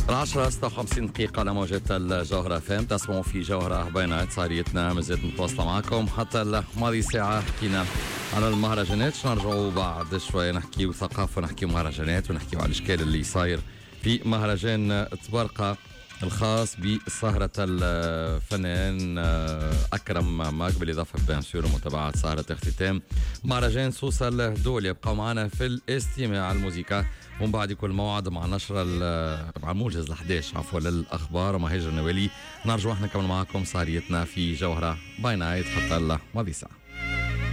10:56 على موجة الجوهرة فهم. تسمعوا في جوهرة بينات صاريتنا مازالت متواصلة معكم حتى الماضي ساعة. حكينا على المهرجانات، نرجعوا بعد شوية نحكيو ثقافة، نحكيو مهرجانات ونحكيو على الاشكال اللي صاير في مهرجان تبارقة الخاص بسهرة الفنان أكرم ماك، بالإضافة بين سور ومتابعة سهرة اختتام مهرجان سوسة الدول. يبقى معنا في الاستماع الموسيقى ومن بعد كل موعد مع نشر مع الموجز ال11 عفوا للأخبار مع هجر نوالي. نرجو احنا كمان معكم سهريتنا في جوهرة باي نايت حتى الماضي ساعة.